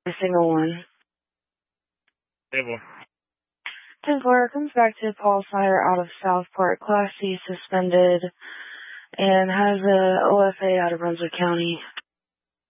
A single one. Table. 10-4 comes back to Paul Snyder out of Southport, Class C suspended, and has a OFA out of Brunswick County.